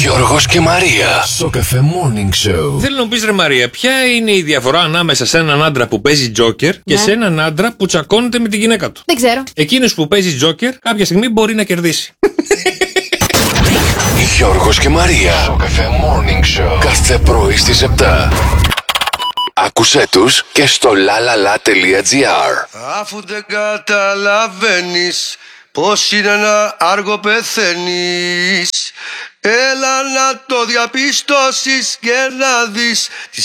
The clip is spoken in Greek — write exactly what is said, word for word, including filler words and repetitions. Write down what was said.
Γιώργος και Μαρία. Σοκαφέ Morning Show. Θέλω να μου πεις, ρε Μαρία, ποια είναι η διαφορά ανάμεσα σε έναν άντρα που παίζει τζόκερ και Ναι. σε έναν άντρα που τσακώνεται με τη γυναίκα του? Δεν ξέρω. Εκείνος που παίζει τζόκερ κάποια στιγμή μπορεί να κερδίσει. Γιώργος και Μαρία. Σοκαφέ Morning Show. Κάθε πρωί στις επτά. Άκουσέ τους και στο lalala.gr. Αφού δεν καταλαβαίνεις πως είναι ένα άργο πεθαίνεις, έλα να το διαπιστώσεις και να δεις